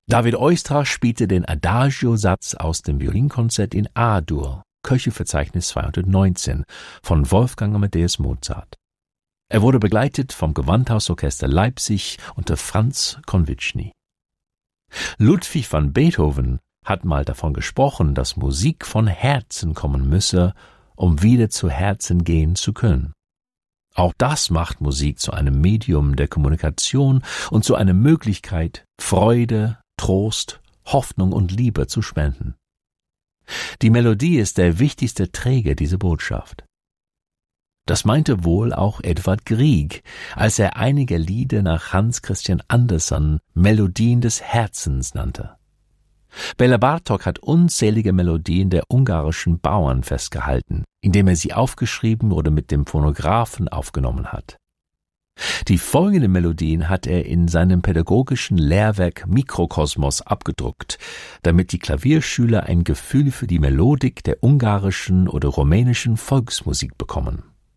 David Oistrakh spielte den Adagio-Satz aus dem Violinkonzert in A-Dur, Köchelverzeichnis 219, von Wolfgang Amadeus Mozart. Er wurde begleitet vom Gewandhausorchester Leipzig unter Franz Konwitschny. Ludwig van Beethoven hat mal davon gesprochen, dass Musik von Herzen kommen müsse, um wieder zu Herzen gehen zu können. Auch das macht Musik zu einem Medium der Kommunikation und zu einer Möglichkeit, Freude, Trost, Hoffnung und Liebe zu spenden. Die Melodie ist der wichtigste Träger dieser Botschaft. Das meinte wohl auch Edvard Grieg, als er einige Lieder nach Hans Christian Andersen Melodien des Herzens nannte. Bela Bartok hat unzählige Melodien der ungarischen Bauern festgehalten, indem er sie aufgeschrieben oder mit dem Phonographen aufgenommen hat. Die folgenden Melodien hat er in seinem pädagogischen Lehrwerk Mikrokosmos abgedruckt, damit die Klavierschüler ein Gefühl für die Melodik der ungarischen oder rumänischen Volksmusik bekommen.